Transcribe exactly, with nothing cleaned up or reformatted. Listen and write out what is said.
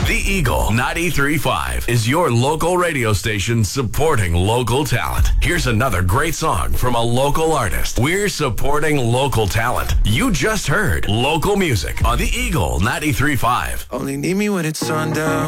The Eagle ninety-three point five is your local radio station supporting local talent. Here's another great song from a local artist. We're supporting local talent. You just heard local music on The Eagle ninety-three point five. Only need me when it's sundown.